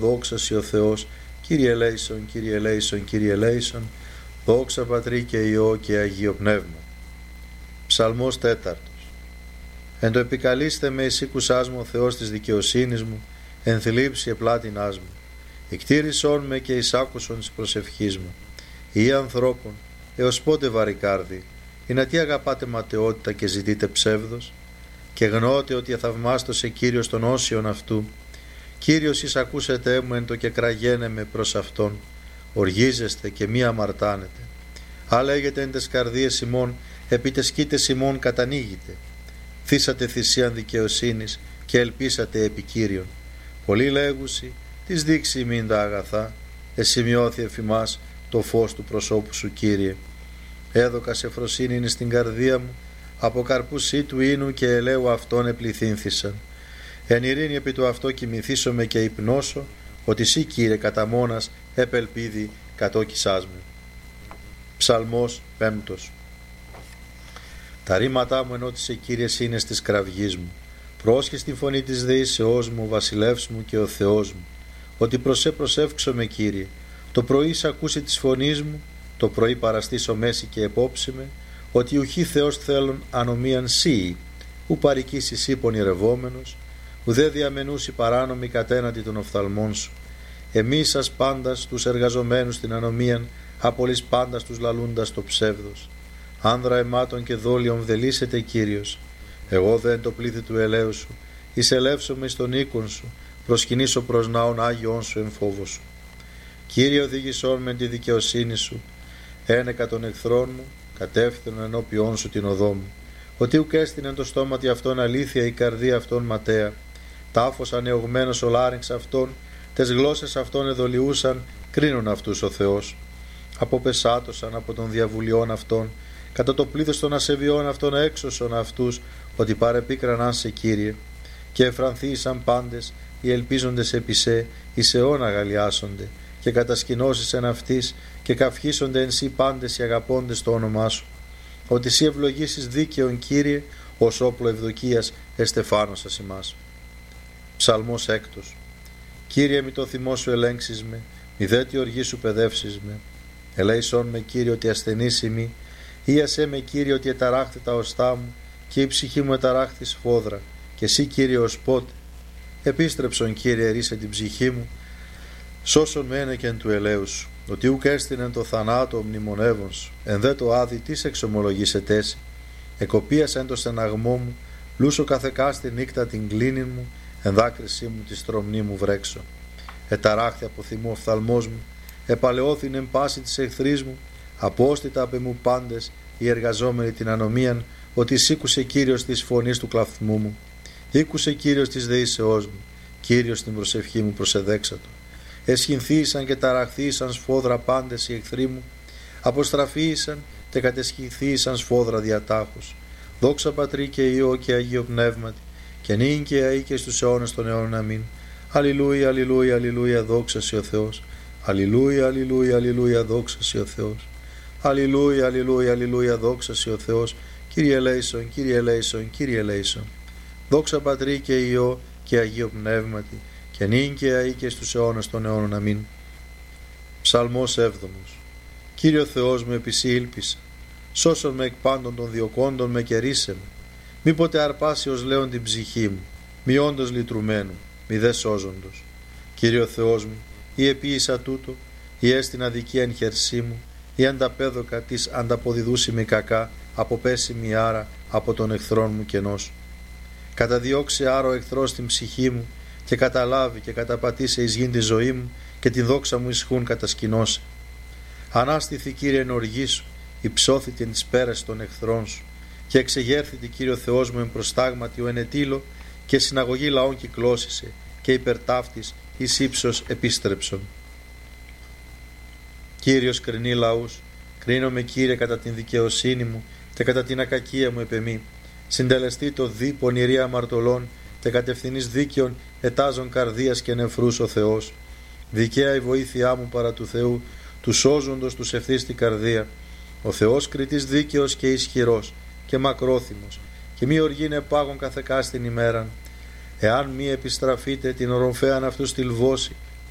δόξα σοι ο Θεός, Κύριε ελέησον, Κύριε ελέησον, Κύριε ελέησον, δόξα Πατρί και Υιό και Αγίο Πνεύμα. Ψαλμός 4. Εν το επικαλείστε με εις ήκουσάς μου ο Θεός της δικαιοσύνης μου, εν θλίψη επλάτινάς μου. Εκτήρησόν με και εισάκουσον της προσευχής μου. Ή ανθρώπων, έως πότε βαρικάρδι, ή να τι αγαπάτε ματαιότητα και ζητείτε ψεύδος, και γνώτε ότι θαυμάστος Κύριος των όσιων αυτού. Κύριος εις ακούσετε μου εν το και κραγένε με προς Αυτόν, οργίζεστε και μη αμαρτάνετε. Α λέγετε εν τες καρδίες ημών, επί τες σκήτες ημών κατανοίγετε. Θύσατε θυσίαν δικαιοσύνης και ελπίσατε επί Κύριον. Πολλοί λέγουσι, της δείξει ημίν τα αγαθά, εσημειώθη εφημάς το φως του προσώπου σου, Κύριε. Έδωκα σε φροσύνη στην καρδία μου, από καρπούς του ίνου και ελαίου αυτών επληθύνθησαν. Εν ειρήνη επί του αυτό κοιμηθήσομαι και υπνώσω, ότι σύ, Κύριε, κατά μόνας επελπίδη κατόκισάς μου. Ψαλμός 5. Τα ρήματά μου ενώτισε, Κύριε, είναι της κραυγής μου. Πρόσχε τη φωνή της δεήσεώς μου, βασιλεύς μου και ο Θεός μου, ότι προσεύξομαι, Κύριε. Το πρωί σ' ακούσει της φωνής μου, το πρωί παραστήσω μέση και επόψιμε, ότι ουχή Θεός θέλουν ανομίαν σύ, ου παρικήσεις ή πονηρευόμενος, ουδέ διαμενούσι παράνομοι κατέναντι των οφθαλμών σου. Εμείς σας πάντας τους εργαζομένους στην ανομίαν, απολύς πάντας τους λαλούντας το ψεύδος. Άνδρα αιμάτων και δόλιων βδελίσετε, Κύριος. Εγώ δεν το πλήθη του ελαίου σου, εισελεύσομαι στον οίκον σου, προσκυνήσω προς ναόν Άγιον σου εν φόβο σου. Κύριε, οδήγησόν με τη δικαιοσύνη σου, ένεκα των εχθρών μου, κατεύθυνον ενώπιόν σου την οδό μου. Ότι ουκ έστεινεν το στόματι αυτόν αλήθεια, η καρδία αυτών ματέα. Τάφος ανεωγμένος ο λάρυγξ αυτών, τες γλώσσες αυτών εδολιούσαν, κρίνουν αυτούς ο Θεός. Αποπεσάτωσαν από των διαβουλιών αυτών, κατά το πλήθος των ασεβιών αυτών έξωσον αυτούς, ότι παρεπίκραναν σε, Κύριε. Και εφρανθήσαν πάντες, οι ελπίζοντες επί σε, εις αιών αγαλιάσονται, και κατασκηνώσεις εν αυτής, και καυχήσονται εν σύ πάντες οι αγαπώντες το όνομά σου. Ότι σύ ευλογήσεις δίκαιον, Κύριε, ως όπλο ευδοκίας εστεφάνωσας ημάς. Ψαλμός 6. Κύριε, μη το θυμό σου ελέγξεις με, μη δε τη οργή σου παιδεύσεις με. Ελέησόν με, Κύριε, ότι ασθενής ημί, ίασέ με, Κύριε, ότι εταράχθη τα οστά μου, και η ψυχή μου εταράχθη σφόδρα, και εσύ, Κύριε, ως πότε. Επίστρεψον, Κύριε, ρίσε την ψυχή μου, σώσον με ένεκεν του ελαίου σου, ότι ουκ έστεινεν το θανάτο μνημονεύων σου, εν δε το άδει τις εξομολογήσετε έσυ. Εκοπίασεν το στεναγμό μου, λούσο καθεκάστη νύκτα την κλίνη μου, εν δάκρυσή μου τη στρομνή μου βρέξω. Εταράχθη από θυμού οφθαλμός μου, επαλαιώθην εν πάση της εχθρής μου, απόστητα απ' εμού πάντες οι εργαζόμενοι την ανομίαν, ότι σήκουσε Κύριος της φωνής του κλαθμού μου. Ήκουσε Κύριος της δεήσεώς μου, Κύριος την προσευχή μου προσεδέξατο. Εσχυνθήσαν και ταραχθήσαν σφόδρα πάντες οι εχθροί μου, αποστραφήσαν και κατεσχυνθήσαν σφόδρα διατάχους. Δόξα Πατρί και Υιό και Αγίο Πνεύματι, και νυν και αεί και στους αιώνας των αιώνων. Αμήν. Αλληλούια, αλληλούια, αλληλούια, δόξα σοι ο Θεός. Αλληλούια, αλληλούια, αλληλούια, δόξα σοι ο Θεός. Αλληλούια, αλληλούια, αλληλούια, δόξα σοι ο Θεός. Κύριε ελέησον, Κύριε ελέησον, Κύριε ελέησον. Δόξα Πατρί και Υιό και Αγίο Πνεύματι, και νυν και αεί και στους αιώνας των αιώνων. Αμήν. Ψαλμός 7. Κύριε Θεός μου, επί σοι ήλπισα. Σώσον με εκ πάντων των διωκόντων με και ρίσε με. Μη ποτέ αρπάσει ως λέον την ψυχή μου, μη όντως λυτρουμένου, μη δε σώζοντος. Κύριε Θεός μου, ή επίησα τούτο, ή έστιν αδικία εν χερσί μου, ή ανταπέδοκα της ανταποδιδούση με κακά, αποπέσιμη άρα από τον εχθρόν μου κενός. Καταδιώξει άρα ο εχθρός την ψυχή μου, και καταλάβει και καταπατήσει εις γην τη ζωή μου, και την δόξα μου ισχούν κατασκηνώσει. Ανάστηθη, Κύριε, εν οργή σου, υψώθητη εν τις πέρας των εχθρών σου, και εξεγέρθητη, Κύριο Θεός μου, εν προστάγματι ο ενετήλο, και συναγωγή λαών κυκλώσισε, και υπερτάφτης εις ύψος επίστρεψον. Κύριος κρινεί λαούς, κρίνομαι, Κύριε, κατά την δικαιοσύνη μου, και κατά την ακακία μου επεμή. Συντελεστεί το δι πονηρή αμαρτωλών, και κατευθυνής δίκαιων ετάζων καρδίας και νεφρούς ο Θεός. Δικαία η βοήθειά μου παρά του Θεού, του σώζοντος τους ευθύς την καρδία. Ο Θεός κριτής δίκαιος και ισχυρός και μακρόθυμος, και μη οργήν επάγων καθεκάς την ημέραν. Εάν μη επιστραφείτε την οροφέαν αυτού στη λβώση,